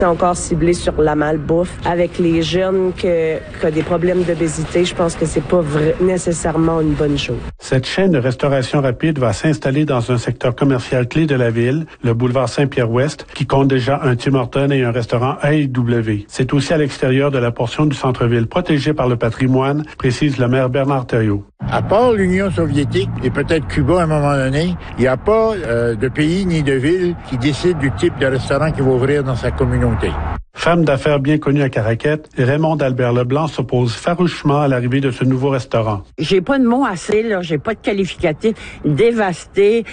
Encore ciblé sur la malbouffe. Avec les jeunes qui ont des problèmes d'obésité, je pense que c'est pas nécessairement une bonne chose. Cette chaîne de restauration rapide va s'installer dans un secteur commercial clé de la ville, le boulevard Saint-Pierre-Ouest, qui compte déjà un Tim Hortons et un restaurant AEW. C'est aussi à l'extérieur de la portion du centre-ville protégée par le patrimoine, précise le maire Bernard Thériault. À part l'Union soviétique et peut-être Cuba à un moment donné, il n'y a pas de pays ni de ville qui décide du type de restaurant qui va ouvrir dans sa communauté. Femme d'affaires bien connue à Caraquette, Raymond Albert Leblanc s'oppose farouchement à l'arrivée de ce nouveau restaurant. J'ai pas de mots assez, là. J'ai pas de qualificatif. Dévasté,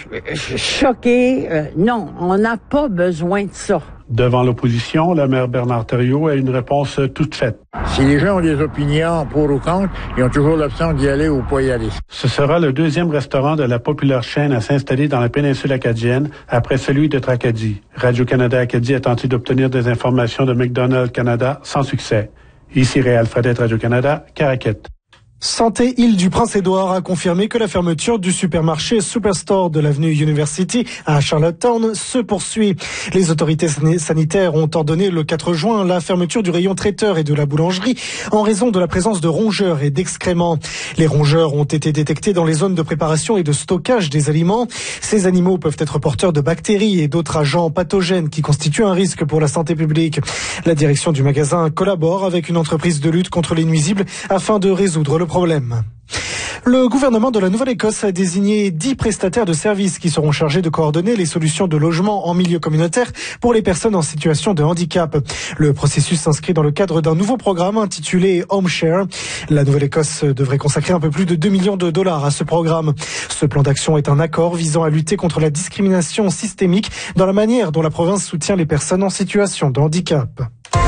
choqué. Non, on n'a pas besoin de ça. Devant l'opposition, le maire Bernard Thériault a une réponse toute faite. Si les gens ont des opinions pour ou contre, ils ont toujours l'option d'y aller ou pas y aller. Ce sera le deuxième restaurant de la populaire chaîne à s'installer dans la péninsule acadienne, après celui de Tracadie. Radio-Canada Acadie a tenté d'obtenir des informations de McDonald's Canada sans succès. Ici Réal Fredette, Radio-Canada, Caraquette. Santé Île-du-Prince-Édouard a confirmé que la fermeture du supermarché Superstore de l'avenue University à Charlottetown se poursuit. Les autorités sanitaires ont ordonné le 4 juin la fermeture du rayon traiteur et de la boulangerie en raison de la présence de rongeurs et d'excréments. Les rongeurs ont été détectés dans les zones de préparation et de stockage des aliments. Ces animaux peuvent être porteurs de bactéries et d'autres agents pathogènes qui constituent un risque pour la santé publique. La direction du magasin collabore avec une entreprise de lutte contre les nuisibles afin de résoudre le problème. Le gouvernement de la Nouvelle-Écosse a désigné 10 prestataires de services qui seront chargés de coordonner les solutions de logement en milieu communautaire pour les personnes en situation de handicap. Le processus s'inscrit dans le cadre d'un nouveau programme intitulé Home Share. La Nouvelle-Écosse devrait consacrer un peu plus de 2 millions de dollars à ce programme. Ce plan d'action est un accord visant à lutter contre la discrimination systémique dans la manière dont la province soutient les personnes en situation de handicap.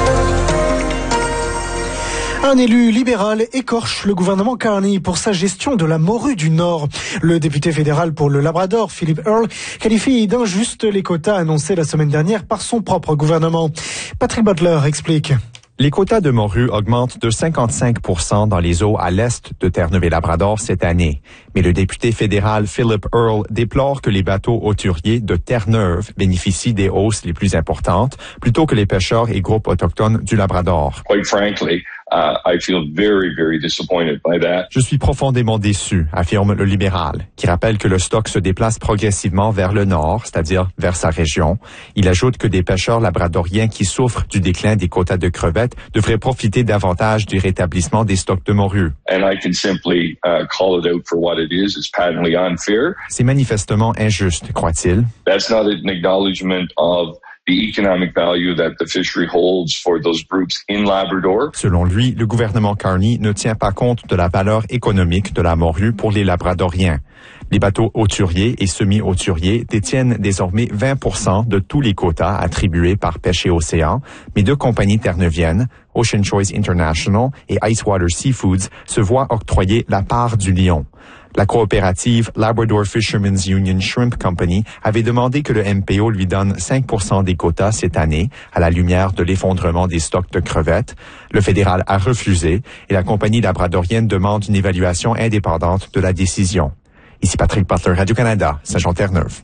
Un élu libéral écorche le gouvernement Carney pour sa gestion de la morue du Nord. Le député fédéral pour le Labrador, Philip Earle, qualifie d'injustes les quotas annoncés la semaine dernière par son propre gouvernement. Patrick Butler explique. Les quotas de morue augmentent de 55% dans les eaux à l'est de Terre-Neuve-et-Labrador cette année. Mais le député fédéral Philip Earle déplore que les bateaux hauturiers de Terre-Neuve bénéficient des hausses les plus importantes, plutôt que les pêcheurs et groupes autochtones du Labrador. Quite frankly, I feel very, very disappointed by that. Je suis profondément déçu, affirme le libéral, qui rappelle que le stock se déplace progressivement vers le nord, c'est-à-dire vers sa région. Il ajoute que des pêcheurs labradoriens qui souffrent du déclin des quotas de crevettes devraient profiter davantage du rétablissement des stocks de morue. And I can simply call it out for what it is. It's patently unfair. C'est manifestement injuste, croit-il. That's not an acknowledgement of the economic value that the fishery holds for those groups in Labrador. Selon lui, le gouvernement Carney ne tient pas compte de la valeur économique de la morue pour les Labradoriens. Les bateaux hauturiers et semi-hauturiers détiennent désormais 20% de tous les quotas attribués par Pêche et Océan, mais deux compagnies terneuviennes, Ocean Choice International et Icewater Seafoods, se voient octroyer la part du lion. La coopérative Labrador Fishermen's Union Shrimp Company avait demandé que le MPO lui donne 5% des quotas cette année, à la lumière de l'effondrement des stocks de crevettes. Le fédéral a refusé et la compagnie labradorienne demande une évaluation indépendante de la décision. Ici Patrick Butler, Radio-Canada, Saint-Jean-Terre-Neuve.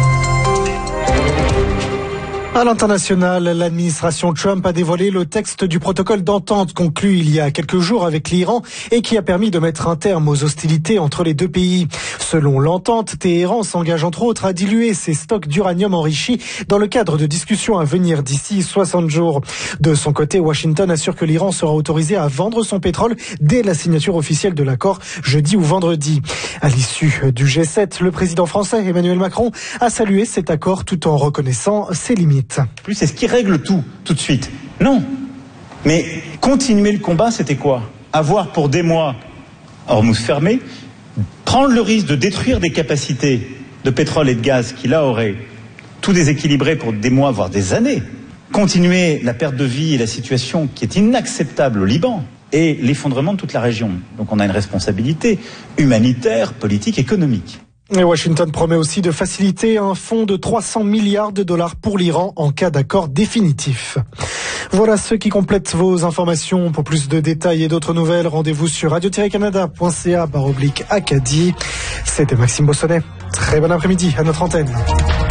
À l'international, l'administration Trump a dévoilé le texte du protocole d'entente conclu il y a quelques jours avec l'Iran et qui a permis de mettre un terme aux hostilités entre les deux pays. Selon l'entente, Téhéran s'engage entre autres à diluer ses stocks d'uranium enrichi dans le cadre de discussions à venir d'ici 60 jours. De son côté, Washington assure que l'Iran sera autorisé à vendre son pétrole dès la signature officielle de l'accord jeudi ou vendredi. À l'issue du G7, le président français Emmanuel Macron a salué cet accord tout en reconnaissant ses limites. Plus, c'est ce qui règle tout de suite. Non. Mais continuer le combat, c'était quoi? Avoir pour des mois Hormuz fermé, prendre le risque de détruire des capacités de pétrole et de gaz qui là auraient tout déséquilibré pour des mois, voire des années. Continuer la perte de vie et la situation qui est inacceptable au Liban et l'effondrement de toute la région. Donc on a une responsabilité humanitaire, politique, économique. Et Washington promet aussi de faciliter un fonds de 300 milliards de dollars pour l'Iran en cas d'accord définitif. Voilà ce qui complète vos informations. Pour plus de détails et d'autres nouvelles, rendez-vous sur radio-canada.ca/Acadie. C'était Maxime Bossonnet. Très bon après-midi à notre antenne.